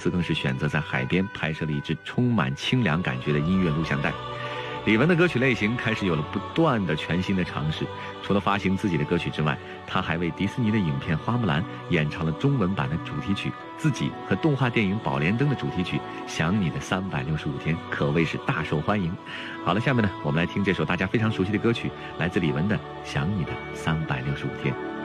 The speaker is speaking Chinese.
次更是选择在海边拍摄了一支充满清凉感觉的音乐录像带。李玟的歌曲类型开始有了不断的全新的尝试，除了发行自己的歌曲之外，他还为迪士尼的影片《花木兰》演唱了中文版的主题曲，自己和动画电影《宝莲灯》的主题曲《想你的365天》可谓是大受欢迎。好了，下面呢，我们来听这首大家非常熟悉的歌曲，来自李玟的《想你的365天》。